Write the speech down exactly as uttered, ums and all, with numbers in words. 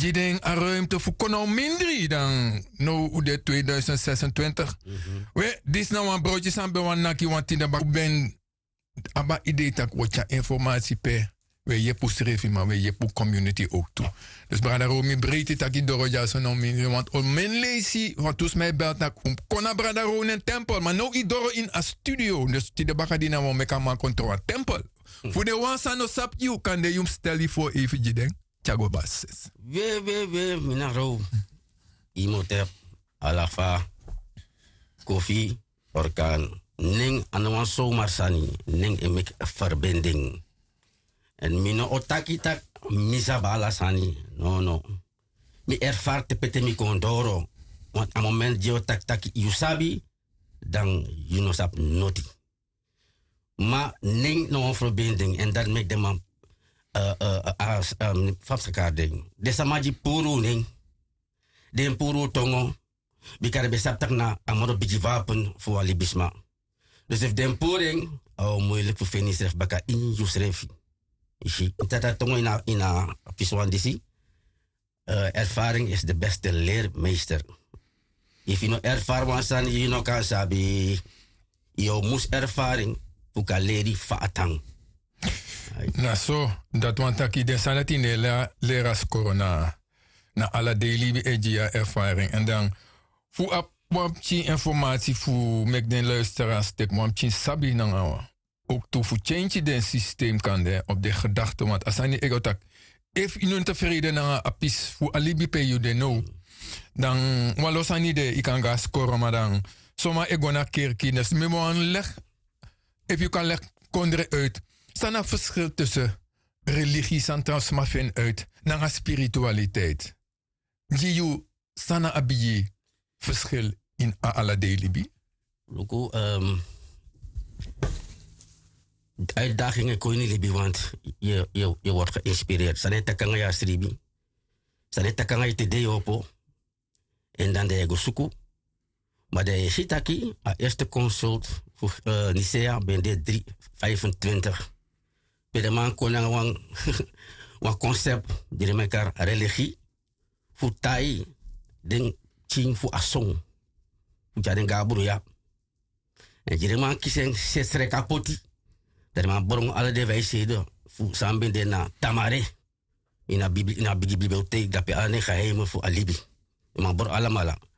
Jideng een ruimte voor konon minder dan nou de tweeduizend zesentwintig. Mhm. We, dit nou een broodje aan bewan naki want in de bak ben aba idee tak wat je informatie pe. We je pu strefi maar we je pu community ook toe. Dus brada Romi breedte taki doro ja so no minder want on men lazy wat dus mij belt nak om kona brada Ron en tempel maar nou i doro in a studio. Dus die de baka die nou me kan maken control a tempel. Voor de wansa no sap you kan de jum stel je voor even Jideng. Chago basis. We, we, we, minaro. Imotep, alafa, koffie, orkaan. Ning anawan zomaar sani. Ning emek verbinding. En mino otaki tak misabala sani. No, no. Mi ervaart te pete mi kondoro. Want a moment je otak taki you sabi, dan you no sap noti. Maar ning no een verbinding. En dat make them Uh, uh, as um, fapsakading. Desa maji puru ning. Den puru tongo. Bikare besaptak na amoro bigi wapen voor alibisma. Dus if den puring, oh moeilijk voor finisref baka in jusrefi. Ishi. Tata tongo ina ina piswan disi. Uh, ervaring is de beste leermeester. If you know ervaring wansan, you know kan sabi. Yo mus ervaring. Puka leri faatang. Na so, dat want aki de sanati ne la leras corona na alla daily egia ervaring. En dan fu ap wapchi informatie fu mek den luisteraars tek wapchi sabi na ngawa. Ook toe fu change den systeem kan de op de gedachte. Want asani egotak, if inu tevreden na apis fu alibi pe you de no, dan walosani de ikanga score maar dan soma egona kerki nes memoan leg. If you kan leg kondre uit. Staan er verschil tussen religie en transmafin uit naar spiritualiteit. Jiu sana abiye verschil in ala delibi. Luku, um, uitdagingen kon je niet libi, want je, je, je wordt geïnspireerd. Saneta kan je sribi. Saneta kan je te deopo. En dan de ego suku. Maar de shitaki, a eerste consult voor uh, Nicea ben de drie vijfentwintig. Pede man konang wang wang concept dari mekar religie fu tai den ching fu asong fu jaden gaburu ya en jere man kisen sesre kapoti dari man borong ala de vaisede fu sambe de na tamare ina bibli ina bibliotheek dape ane geheime fu alibi man bor ala mala